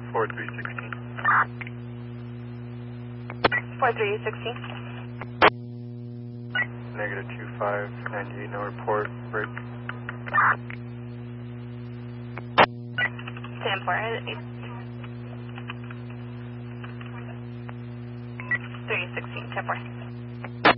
4316. 4316. Negative 2598, no report, break. 10-4, 316, 10-4.